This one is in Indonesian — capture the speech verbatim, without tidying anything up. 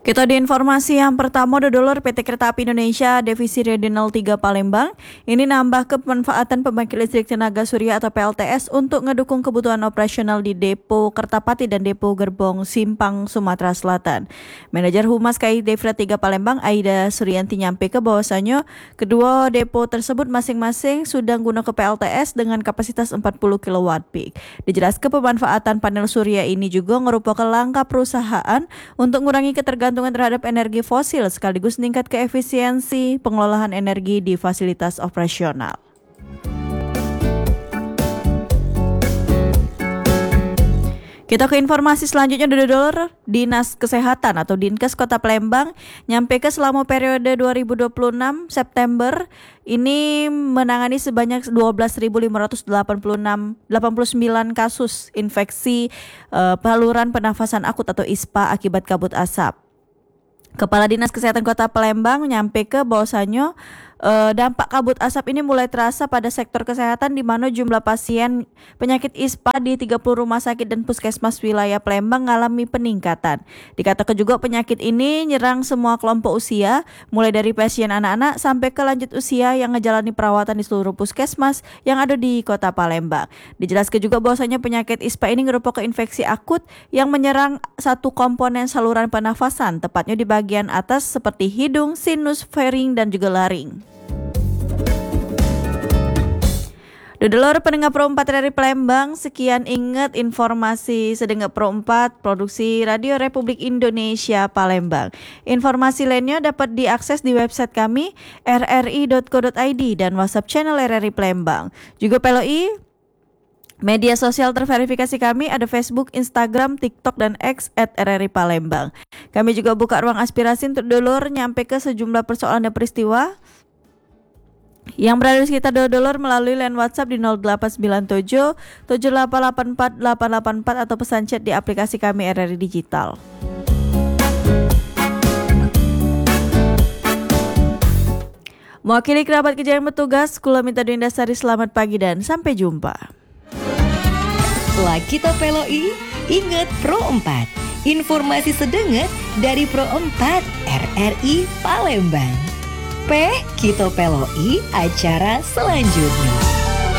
Kita di informasi yang pertama, Dodolor P T Kereta Api Indonesia Divisi Regional tiga Palembang ini nambah kemanfaatan pembangkit listrik tenaga surya atau P L T S untuk ngedukung kebutuhan operasional di Depo Kertapati dan Depo Gerbong Simpang, Sumatera Selatan. Manajer Humas K I Devra tiga Palembang, Aida Suryanti, nyampe ke bahwasannya kedua depo tersebut masing-masing sudah guna ke P L T S dengan kapasitas empat puluh kilowatt peak. Dijelaskan pemanfaatan panel surya ini juga merupakan langkah perusahaan untuk mengurangi ketergantungan terhadap energi fosil sekaligus meningkat keefisiensi pengelolaan energi di fasilitas operasional. Kita ke informasi selanjutnya, Dodolor. Dinas Kesehatan atau Dinkes Kota Palembang nyampe ke selama periode dua ribu dua puluh enam September ini menangani sebanyak dua belas ribu lima ratus delapan puluh sembilan kasus infeksi uh, saluran pernafasan akut atau I S P A akibat kabut asap. Kepala Dinas Kesehatan Kota Palembang nyampe ke bahwasannya eh, dampak kabut asap ini mulai terasa pada sektor kesehatan di mana jumlah pasien penyakit I S P A di tiga puluh rumah sakit dan puskesmas wilayah Palembang mengalami peningkatan. Dikatakan juga penyakit ini nyerang semua kelompok usia, mulai dari pasien anak-anak sampai ke lanjut usia yang menjalani perawatan di seluruh puskesmas yang ada di Kota Palembang. Dijelaskan juga bahwasanya penyakit I S P A ini merupakan infeksi akut yang menyerang satu komponen saluran pernafasan, tepatnya di bagian atas seperti hidung, sinus, faring, dan juga laring. Dodolor pendengar Pro empat R R I Palembang, sekian ingat informasi sedengar Pro empat Produksi Radio Republik Indonesia Palembang. Informasi lainnya dapat diakses di website kami r r i dot co dot i d dan WhatsApp channel R R I Palembang. Juga P L O I media sosial terverifikasi kami ada Facebook, Instagram, TikTok, dan X at R R I Palembang. Kami juga buka ruang aspirasi untuk Dodolor nyampe ke sejumlah persoalan dan peristiwa yang berada di sekitar Dodolor melalui line WhatsApp di nol delapan sembilan tujuh tujuh delapan delapan empat delapan delapan empat atau pesan chat di aplikasi kami R R I Digital. Mewakili kerabat kerja yang bertugas, Kula Minta Dwi Indasari, selamat pagi dan sampai jumpa. Setelah kita P L O I, ingat Pro empat. Informasi sedenget dari Pro empat R R I Palembang. P, kita P L O I acara selanjutnya.